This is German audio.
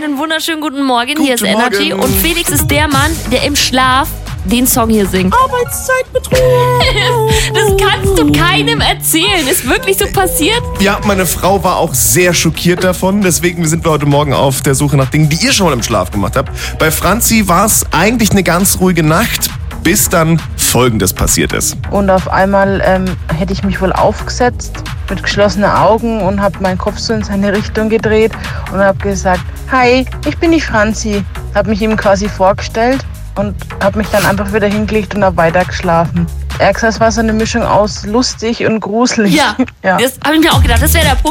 Einen wunderschönen guten Morgen. Hier ist Guten Energy. Morgen. Und Felix ist der Mann, der im Schlaf den Song hier singt. Arbeitszeitbetrug. Das kannst du keinem erzählen. Ist wirklich so passiert? Ja, meine Frau war auch sehr schockiert davon. Deswegen sind wir heute Morgen auf der Suche nach Dingen, die ihr schon mal im Schlaf gemacht habt. Bei Franzi war es eigentlich eine ganz ruhige Nacht, bis dann Folgendes passiert ist. Und auf einmal hätte ich mich wohl aufgesetzt mit geschlossenen Augen und habe meinen Kopf so in seine Richtung gedreht und habe gesagt, hi, ich bin die Franzi. Habe mich ihm quasi vorgestellt und habe mich dann einfach wieder hingelegt und habe weiter geschlafen. Es war so eine Mischung aus lustig und gruselig. Ja, Ja. das habe ich mir auch gedacht. Das wäre der Punkt.